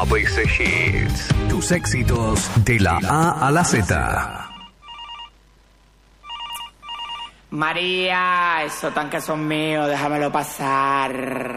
ABC Hits. Tus éxitos de la A a la Z. María, esos tanques son míos, déjamelo pasar.